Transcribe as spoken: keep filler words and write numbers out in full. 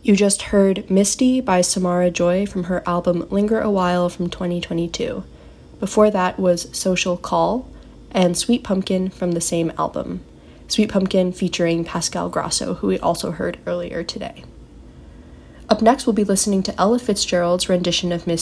You just heard Misty by Samara Joy from her album Linger a While from twenty twenty-two. Before that was Social Call and Sweet Pumpkin from the same album. Sweet Pumpkin featuring Pascal Grasso, who we also heard earlier today. Up next, we'll be listening to Ella Fitzgerald's rendition of Miss